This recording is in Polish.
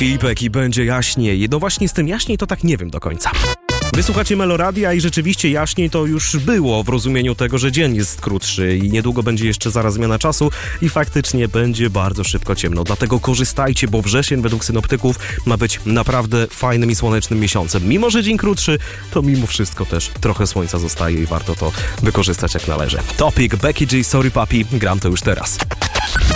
Filipek i będzie jaśniej. No właśnie z tym jaśniej to tak nie wiem do końca. Wysłuchacie Meloradia i rzeczywiście jaśniej to już było w rozumieniu tego, że dzień jest krótszy i niedługo będzie jeszcze zaraz zmiana czasu i faktycznie będzie bardzo szybko ciemno. Dlatego korzystajcie, bo wrzesień według synoptyków ma być naprawdę fajnym i słonecznym miesiącem. Mimo, że dzień krótszy, to mimo wszystko też trochę słońca zostaje i warto to wykorzystać jak należy. Topic, Becky G, Sorry Papi, gram to już teraz.